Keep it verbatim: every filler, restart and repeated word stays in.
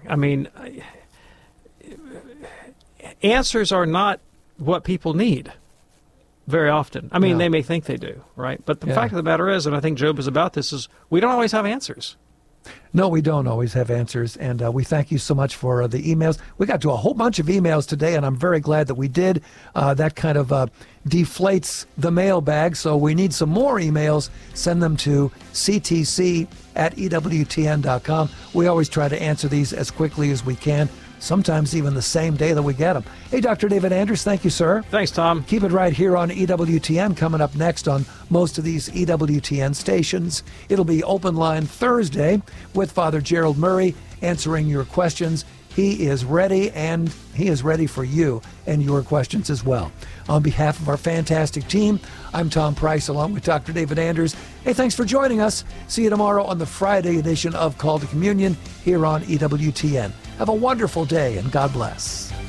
I mean, answers are not what people need very often. I mean, No. they may think they do, right? But the Yeah. fact of the matter is, and I think Job is about this, is we don't always have answers. No, we don't always have answers, and uh, we thank you so much for uh, the emails. We got to a whole bunch of emails today, and I'm very glad that we did. Uh, that kind of uh, deflates the mailbag, so we need some more emails. Send them to c t c at e w t n dot com. We always try to answer these as quickly as we can, sometimes even the same day that we get them. Hey, Doctor David Anders, thank you, sir. Thanks, Tom. Keep it right here on E W T N. Coming up next on most of these E W T N stations, it'll be Open Line Thursday with Father Gerald Murray answering your questions. He is ready, and he is ready for you and your questions as well. On behalf of our fantastic team, I'm Tom Price along with Doctor David Anders. Hey, thanks for joining us. See you tomorrow on the Friday edition of Call to Communion here on E W T N. Have a wonderful day, and God bless.